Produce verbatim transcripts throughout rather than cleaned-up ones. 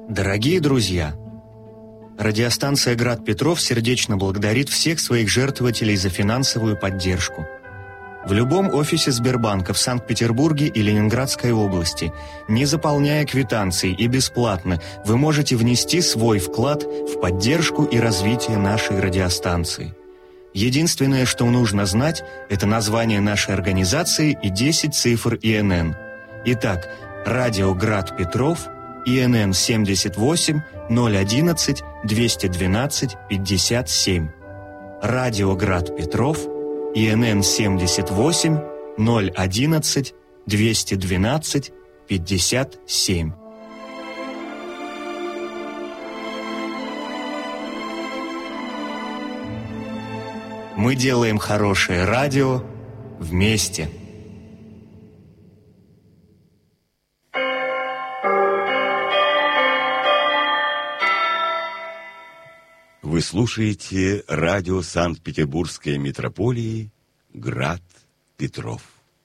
Дорогие друзья, радиостанция «Град Петров» сердечно благодарит всех своих жертвователей за финансовую поддержку. В любом офисе Сбербанка в Санкт-Петербурге и Ленинградской области, не заполняя квитанции и бесплатно, вы можете внести свой вклад в поддержку и развитие нашей радиостанции. Единственное, что нужно знать, это название нашей организации и десять цифр И Н Н. Итак, радио «Град Петров», И Н Н семьдесят восемь ноль одиннадцать двести двенадцать пятьдесят семь. Радио «Град Петров», И Н Н семьдесят восемь ноль одиннадцать двести двенадцать пятьдесят семь. Мы делаем хорошее радио вместе. Вы слушаете радио Санкт-Петербургской метрополии «Град Петров».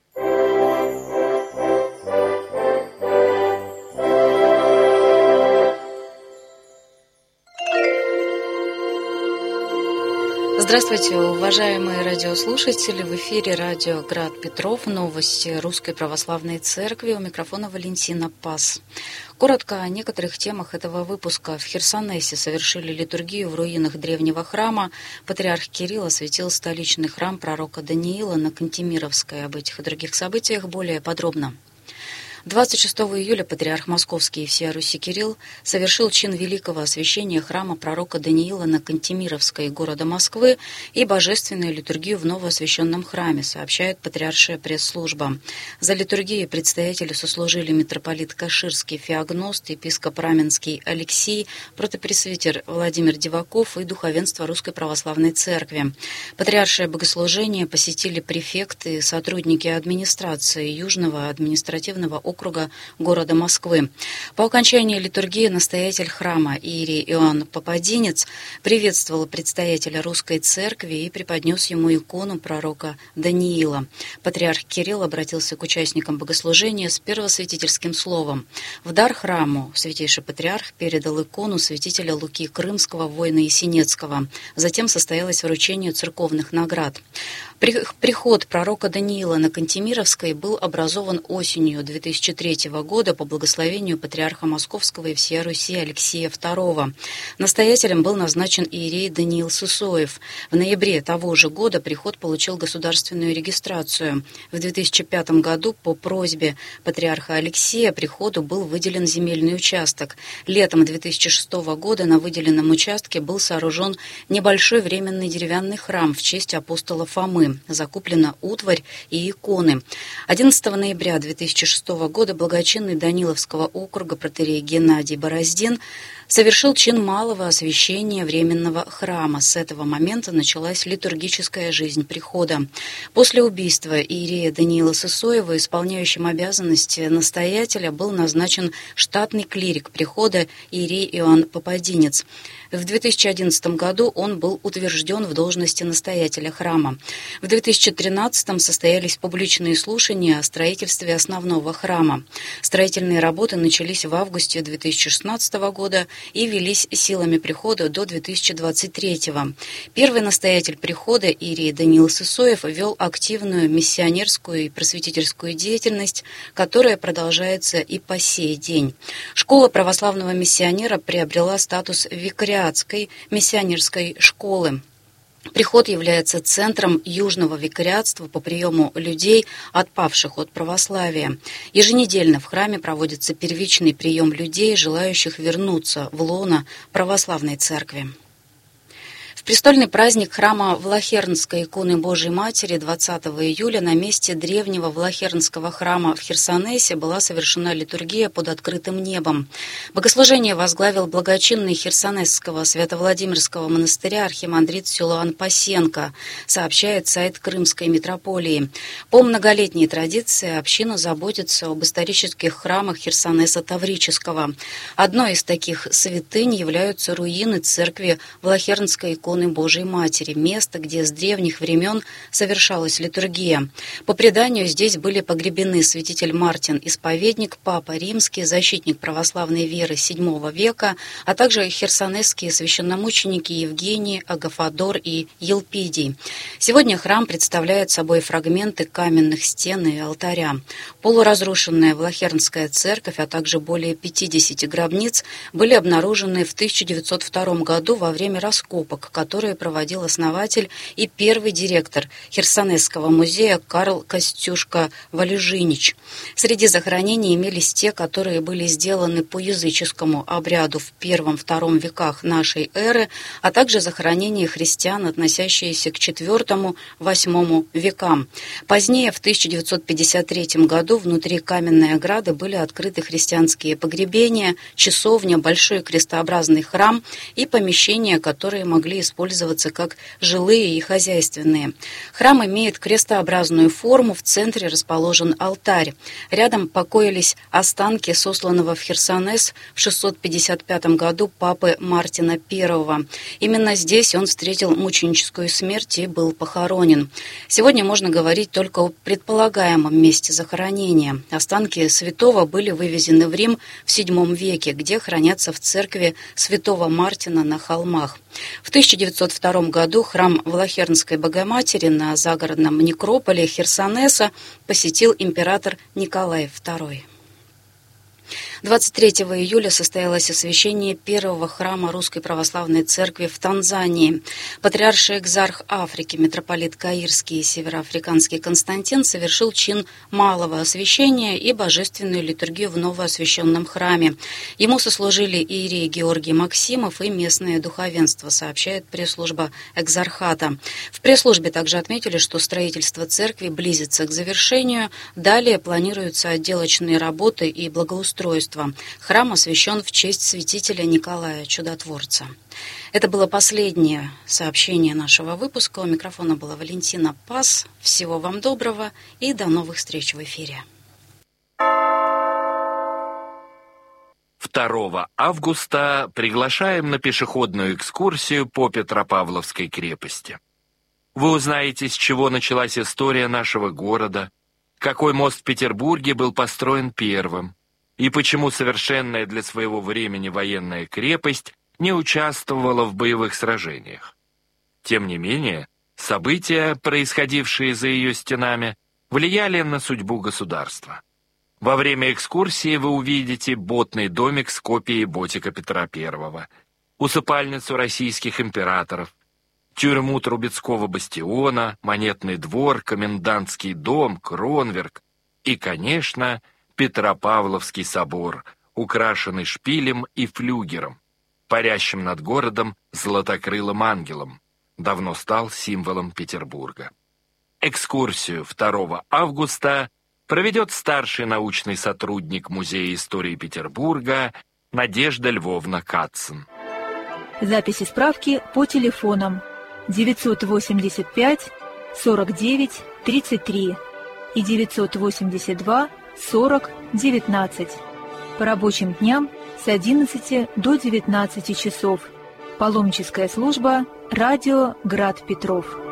Здравствуйте, уважаемые радиослушатели! В эфире радио «Град Петров», новости Русской Православной Церкви. У микрофона Валентина Пас. Коротко о некоторых темах этого выпуска. В Херсонесе совершили литургию в руинах древнего храма. Патриарх Кирилл осветил столичный храм пророка Даниила на Кантемировской. Об этих и других событиях более подробно. двадцать шестого июля патриарх Московский и всея Руси Кирилл совершил чин великого освящения храма пророка Даниила на Кантемировской города Москвы и божественную литургию в новоосвященном храме, сообщает патриаршая пресс-служба. За литургией предстоятели сослужили митрополит Каширский Феогност, епископ Раменский Алексий, протопресвитер Владимир Диваков и духовенство Русской Православной Церкви. Патриаршее богослужение посетили префекты и сотрудники администрации Южного административного округа города Москвы. По окончании литургии настоятель храма иерей Иоанн Попадинец приветствовал предстоятеля Русской Церкви и преподнес ему икону пророка Даниила. Патриарх Кирилл обратился к участникам богослужения с первосвятительским словом. В дар храму святейший патриарх передал икону святителя Луки Крымского, воина Есенецкого. Затем состоялось вручение церковных наград. Приход пророка Даниила на Кантемировской был образован осенью две тысячи третьего года по благословению патриарха Московского и всея Руси Алексия второго. Настоятелем был назначен иерей Даниил Сысоев. В ноябре того же года приход получил государственную регистрацию. В две тысячи пятом году по просьбе патриарха Алексия приходу был выделен земельный участок. Летом две тысячи шестого года на выделенном участке был сооружен небольшой временный деревянный храм в честь апостола Фомы. Закуплена утварь и иконы. одиннадцатого ноября две тысячи шестого года благочинный Даниловского округа протоиерей Геннадий Бороздин совершил чин малого освящения временного храма. С этого момента началась литургическая жизнь прихода. После убийства иерея Даниила Сысоева исполняющим обязанности настоятеля был назначен штатный клирик прихода иерей Иоанн Попадинец. В две тысячи одиннадцатом году он был утвержден в должности настоятеля храма. В две тысячи тринадцатом состоялись публичные слушания о строительстве основного храма. Строительные работы начались в августе две тысячи шестнадцатого года и велись силами прихода до две тысячи двадцать третьего. Первый настоятель прихода иерей Даниил Сысоев вел активную миссионерскую и просветительскую деятельность, которая продолжается и по сей день. Школа православного миссионера приобрела статус викариатской миссионерской школы. Приход является центром южного викариатства по приему людей, отпавших от православия. Еженедельно в храме проводится первичный прием людей, желающих вернуться в лоно православной церкви. В престольный праздник храма Влахернской иконы Божией Матери двадцатого июля на месте древнего Влахернского храма в Херсонесе была совершена литургия под открытым небом. Богослужение возглавил благочинный Херсонесского Свято-Владимирского монастыря архимандрит Силуан Пасенко, сообщает сайт Крымской митрополии. По многолетней традиции община заботится об исторических храмах Херсонеса Таврического. Одной из таких святынь являются руины церкви Влахернской иконы иконы Божией Матери, место, где с древних времен совершалась литургия. По преданию, здесь были погребены святитель Мартин, исповедник, папа римский, защитник православной веры седьмого века, а также херсонесские священномученики Евгений, Агафодор и Елпидий. Сегодня храм представляет собой фрагменты каменных стен и алтаря. Полуразрушенная Влахернская церковь, а также более пятидесяти гробниц были обнаружены в тысяча девятьсот втором году во время раскопок, которые проводил основатель и первый директор Херсонесского музея Карл Костюшка-Валежинич. Среди захоронений имелись те, которые были сделаны по языческому обряду в первом-втором веках нашей эры, а также захоронения христиан, относящиеся к четвёртому-восьмому векам. Позднее, в тысяча девятьсот пятьдесят третьем году, внутри каменной ограды были открыты христианские погребения, часовня, большой крестообразный храм и помещения, которые могли использоваться как жилые и хозяйственные. Храм имеет крестообразную форму, в центре расположен алтарь. Рядом покоились останки сосланного в Херсонес в шестьсот пятьдесят пятом году папы Мартина Первого. Именно здесь он встретил мученическую смерть и был похоронен. Сегодня можно говорить только о предполагаемом месте захоронения. Останки святого были вывезены в Рим в седьмом веке, где хранятся в церкви святого Мартина на холмах. В тысяча девятьсот втором году храм Влахернской Богоматери на загородном некрополе Херсонеса посетил император Николай Второй. двадцать третьего июля состоялось освящение первого храма Русской Православной Церкви в Танзании. Патриарший экзарх Африки, митрополит Каирский и североафриканский Константин совершил чин малого освящения и божественную литургию в новоосвященном храме. Ему сослужили иерей Георгий Максимов и местное духовенство, сообщает пресс-служба экзархата. В пресс-службе также отметили, что строительство церкви близится к завершению. Далее планируются отделочные работы и благоустройство. Храм освящен в честь святителя Николая Чудотворца. Это было последнее сообщение нашего выпуска. У микрофона была Валентина Пас. Всего вам доброго и до новых встреч в эфире. второго августа приглашаем на пешеходную экскурсию по Петропавловской крепости. Вы узнаете, с чего началась история нашего города, какой мост в Петербурге был построен первым, и почему совершенная для своего времени военная крепость не участвовала в боевых сражениях. Тем не менее, события, происходившие за ее стенами, влияли на судьбу государства. Во время экскурсии вы увидите ботный домик с копией ботика Петра Первого, усыпальницу российских императоров, тюрьму Трубецкого бастиона, монетный двор, комендантский дом, Кронверк и, конечно, Петропавловский собор, украшенный шпилем и флюгером, парящим над городом златокрылым ангелом, давно стал символом Петербурга. Экскурсию второго августа проведет старший научный сотрудник Музея истории Петербурга Надежда Львовна Катцен. Записи справки по телефонам девятьсот восемьдесят пять сорок девять тридцать три и девятьсот восемьдесят два сорок девятнадцать. По рабочим дням с одиннадцати до девятнадцати часов. Паломническая служба «Радио Град Петров».